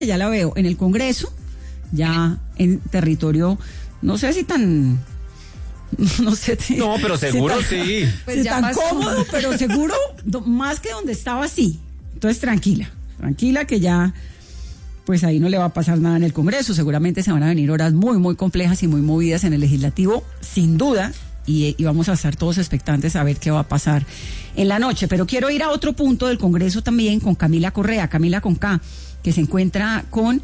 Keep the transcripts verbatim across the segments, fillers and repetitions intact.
ya la veo en el Congreso, ya en territorio, no sé si tan... No sé. No, pero seguro si tan, sí. Pues si tan pasó. Cómodo, pero seguro, más que donde estaba, sí. Entonces, tranquila, tranquila que ya, pues ahí no le va a pasar nada en el Congreso. Seguramente se van a venir horas muy, muy complejas y muy movidas en el Legislativo, sin duda, y, y vamos a estar todos expectantes a ver qué va a pasar en la noche. Pero quiero ir a otro punto del Congreso también con Camila Correa, Camila con K, que se encuentra con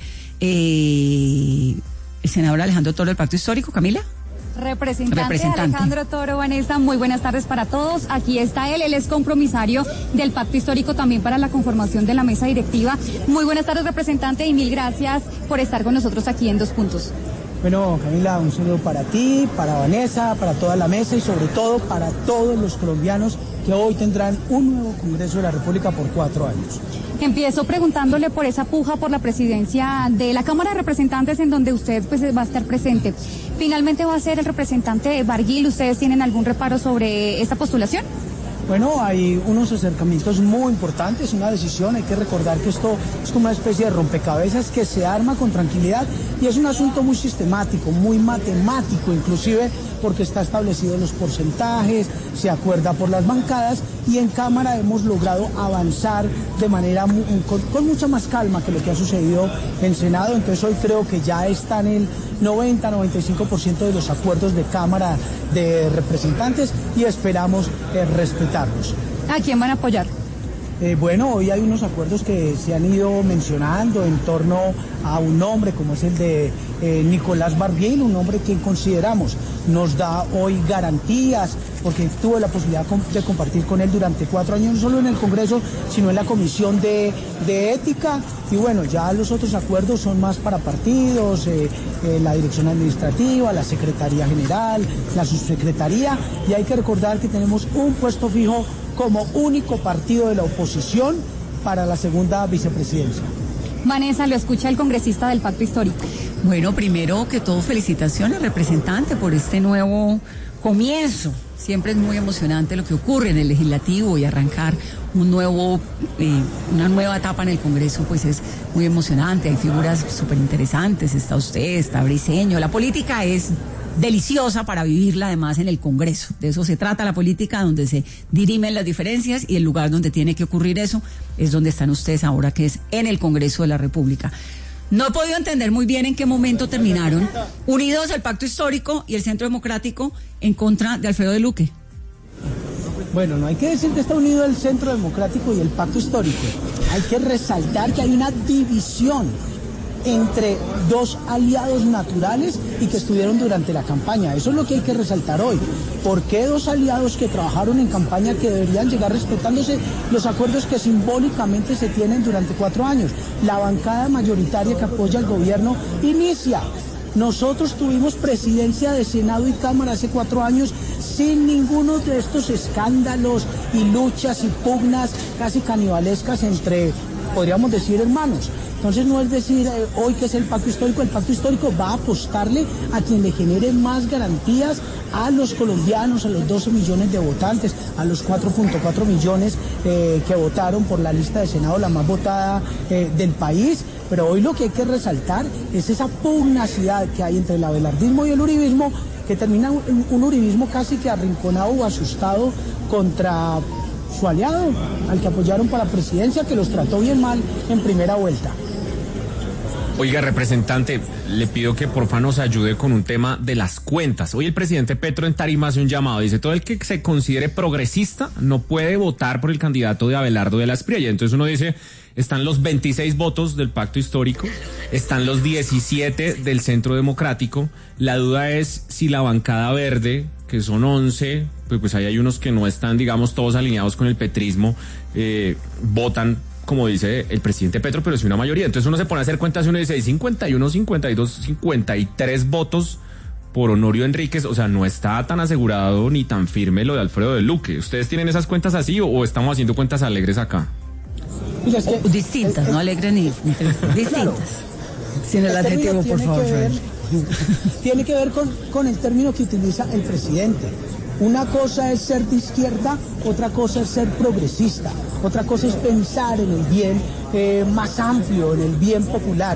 eh, el senador Alejandro Toro del Pacto Histórico. Camila. Representante, Representante Alejandro Toro, Vanessa, muy buenas tardes para todos. Aquí está él, él es compromisario del Pacto Histórico también para la conformación de la mesa directiva. Muy buenas tardes, representante, y mil gracias por estar con nosotros aquí en Dos Puntos. Bueno, Camila, un saludo para ti, para Vanessa, para toda la mesa y sobre todo para todos los colombianos que hoy tendrán un nuevo Congreso de la República por cuatro años. Empiezo preguntándole por esa puja por la presidencia de la Cámara de Representantes en donde usted pues va a estar presente. ¿Finalmente va a ser el representante Barguil? ¿Ustedes tienen algún reparo sobre esta postulación? Bueno, hay unos acercamientos muy importantes, una decisión, hay que recordar que esto es como una especie de rompecabezas que se arma con tranquilidad y es un asunto muy sistemático, muy matemático inclusive, porque está establecido los porcentajes, se acuerda por las bancadas y en Cámara hemos logrado avanzar de manera muy, con, con mucha más calma que lo que ha sucedido en Senado. Entonces hoy creo que ya está en el noventa a noventa y cinco por ciento de los acuerdos de Cámara de Representantes y esperamos eh, respetarlos. ¿A quién van a apoyar? Eh, bueno, hoy hay unos acuerdos que se han ido mencionando en torno a un nombre como es el de eh, Nicolás Barguil, un nombre que consideramos nos da hoy garantías, porque tuve la posibilidad de compartir con él durante cuatro años, no solo en el Congreso, sino en la Comisión de, de Ética, y bueno, ya los otros acuerdos son más para partidos, eh, eh, la Dirección Administrativa, la Secretaría General, la Subsecretaría, y hay que recordar que tenemos un puesto fijo como único partido de la oposición para la segunda vicepresidencia. Vanessa, lo escucha el congresista del Pacto Histórico. Bueno, primero que todo, felicitaciones, representante, por este nuevo comienzo. Siempre es muy emocionante lo que ocurre en el Legislativo y arrancar un nuevo, eh, una nueva etapa en el Congreso, pues es muy emocionante. Hay figuras súper interesantes, está usted, está Briceño. La política es deliciosa para vivirla además en el Congreso. De eso se trata la política, donde se dirimen las diferencias y el lugar donde tiene que ocurrir eso es donde están ustedes ahora, que es en el Congreso de la República. No he podido entender muy bien en qué momento terminaron unidos el Pacto Histórico y el Centro Democrático en contra de Alfredo de Luque. Bueno, no hay que decir que está unido el Centro Democrático y el Pacto Histórico. Hay que resaltar que hay una división entre dos aliados naturales y que estuvieron durante la campaña. Eso es lo que hay que resaltar hoy. ¿Por qué dos aliados que trabajaron en campaña que deberían llegar respetándose los acuerdos que simbólicamente se tienen durante cuatro años? La bancada mayoritaria que apoya al gobierno inicia. Nosotros tuvimos presidencia de Senado y Cámara hace cuatro años sin ninguno de estos escándalos y luchas y pugnas casi canibalescas entre, podríamos decir, hermanos. Entonces no es decir eh, hoy que es el Pacto Histórico, el Pacto Histórico va a apostarle a quien le genere más garantías a los colombianos, a los doce millones de votantes, a los cuatro punto cuatro millones eh, que votaron por la lista de Senado, la más votada eh, del país. Pero hoy lo que hay que resaltar es esa pugnacidad que hay entre el abelardismo y el uribismo, que termina un, un uribismo casi que arrinconado o asustado contra su aliado, al que apoyaron para la presidencia, que los trató bien mal en primera vuelta. Oiga, representante, le pido que porfa nos ayude con un tema de las cuentas. Hoy el presidente Petro en Tarima hace un llamado, dice: todo el que se considere progresista no puede votar por el candidato de Abelardo de la Espriella. Entonces uno dice, están los veintiséis votos del Pacto Histórico, están los diecisiete del Centro Democrático. La duda es si la bancada verde, que son once, pues, pues ahí hay unos que no están, digamos, todos alineados con el petrismo, eh, votan como dice el presidente Petro, pero es una mayoría. Entonces uno se pone a hacer cuentas y uno dice, hay cincuenta y uno, cincuenta y dos, cincuenta y tres votos por Honorio Enríquez. O sea, no está tan asegurado ni tan firme lo de Alfredo de Luque. ¿Ustedes tienen esas cuentas así o, o estamos haciendo cuentas alegres acá? Mira, es que, o distintas, el, el, no alegres ni, ni distintas. Claro. Sin el, el adjetivo, por favor. Que ver, tiene que ver con, con el término que utiliza el presidente. Una cosa es ser de izquierda, otra cosa es ser progresista, otra cosa es pensar en el bien eh, más amplio, en el bien popular.